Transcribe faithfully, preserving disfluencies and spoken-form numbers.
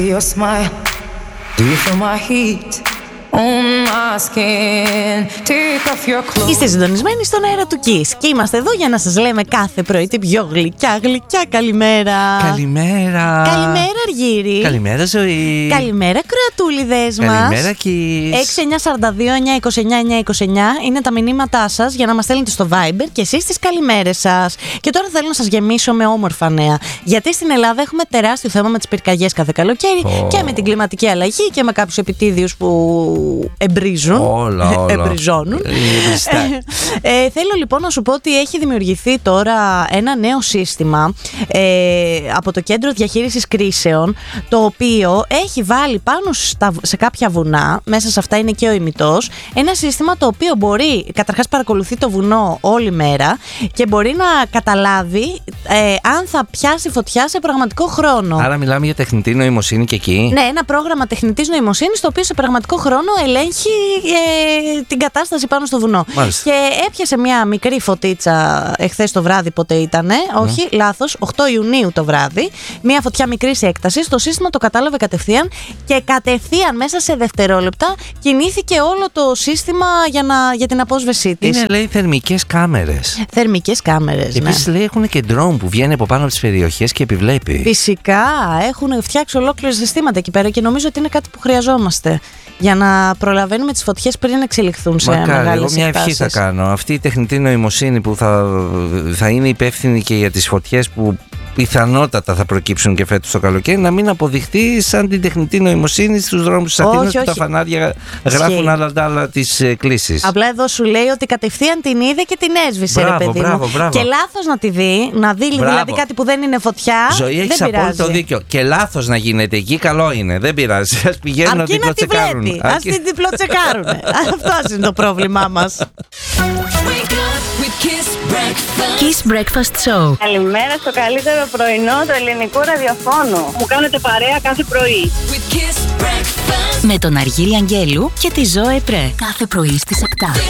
Your smile, do you feel my heat? Είστε συντονισμένοι στον αέρα του Kiss και είμαστε εδώ για να σας λέμε κάθε πρωί την πιο γλυκιά γλυκιά καλημέρα. Καλημέρα. Καλημέρα Αργύρη. Καλημέρα Ζωή. Καλημέρα κροατούλιδες μας. Καλημέρα Kiss. έξι εννιά τέσσερα δύο εννιά είκοσι εννιά εννιά είκοσι εννιά είναι τα μηνύματά σας για να μας στέλνετε στο Viber και εσείς τις καλημέρες σας. Και τώρα θέλω να σας γεμίσω με όμορφα νέα. Γιατί στην Ελλάδα έχουμε τεράστιο θέμα με τις πυρκαγιές κάθε καλοκαίρι oh. και με την κλιματική αλλαγή και με κάποιους επιτίδιους που εμπρίζουν. Όλα, όλα. Εμπριζώνουν. ε, ε, θέλω λοιπόν να σου πω ότι έχει δημιουργηθεί τώρα ένα νέο σύστημα ε, από το Κέντρο Διαχείρισης Κρίσεων, το οποίο έχει βάλει πάνω στα, σε κάποια βουνά, μέσα σε αυτά είναι και ο ημιτός, ένα σύστημα το οποίο μπορεί, καταρχάς παρακολουθεί το βουνό όλη μέρα και μπορεί να καταλάβει ε, αν θα πιάσει φωτιά σε πραγματικό χρόνο. Άρα μιλάμε για τεχνητή νοημοσύνη και εκεί. Ναι, ένα πρόγραμμα τεχνητής νοημοσύνης το οποίο σε πραγματικό χρόνο ελέγχει ε, την κατάσταση πάνω στο βουνό. Μάλιστα. Και έπιασε μια μικρή φωτίτσα εχθές το βράδυ, πότε ήτανε, mm. όχι, λάθος, οκτώ Ιουνίου το βράδυ, μια φωτιά μικρής έκτασης, το σύστημα το κατάλαβε κατευθείαν και κατευθείαν μέσα σε δευτερόλεπτα κινήθηκε όλο το σύστημα για, να, για την απόσβεσή της. Είναι λέει θερμικές κάμερες. Θερμικές κάμερες, ναι. Επίσης λέει έχουν και drone που βγαίνει από πάνω από τις περιοχές και επιβλέπει. Φυσικά, έχουν φτιάξει ολόκληρα συστήματα εκεί πέρα και νομίζω ότι είναι κάτι που χρειαζόμαστε για να προλαβαίνουμε τις φωτιές πριν εξελιχθούν σε Μακάρι, μεγάλες εγώ μια εκτάσεις. ευχή θα κάνω. Αυτή η τεχνητή νοημοσύνη που θα, θα είναι υπεύθυνη και για τις φωτιές που πιθανότατα θα προκύψουν και φέτος το καλοκαίρι, να μην αποδειχτεί σαν την τεχνητή νοημοσύνη στους δρόμους της Αθήνας που τα φανάρια γράφουν άλλα άλλα τις κλήσεις. Απλά εδώ σου λέει ότι κατευθείαν την είδε και την έσβησε, μπράβο, ρε παιδί μπράβο, μου. μπράβο. Και λάθος να τη δει, να δει μπράβο. Δηλαδή κάτι που δεν είναι φωτιά. Ζωή, έχεις απόλυτο δίκιο. Και λάθος να γίνεται εκεί, καλό είναι. Δεν πειράζει. Ας πηγαίνουν να διπλοτσεκάρουν. Ας την διπλοτσεκάρουν. Αυτό είναι το πρόβλημά μας. Kiss Breakfast Show. Καλημέρα στο καλύτερο πρωινό του ελληνικού ραδιοφώνου. Μου κάνετε παρέα κάθε πρωί. Με τον Αργύρη Αγγέλου και τη Ζωέ Πρέ. Κάθε πρωί στις επτά.